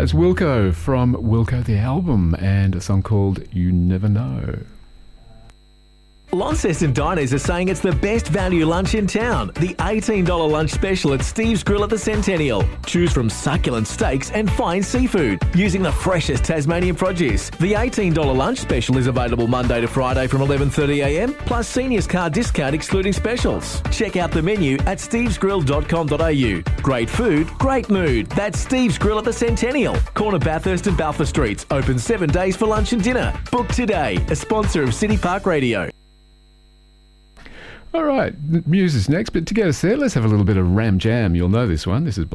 That's Wilco from Wilco the Album and a song called You Never Know. Launceston Diners are saying it's the best value lunch in town. The $18 lunch special at Steve's Grill at the Centennial. Choose from succulent steaks and fine seafood using the freshest Tasmanian produce. The $18 lunch special is available Monday to Friday from 11:30am, plus seniors card discount excluding specials. Check out the menu at stevesgrill.com.au. Great food, great mood. That's Steve's Grill at the Centennial. Corner Bathurst and Balfour Streets. Open 7 days for lunch and dinner. Book today. A sponsor of City Park Radio. All right, Muse is next, but to get us there, let's have a little bit of Ram Jam. You'll know this one. This is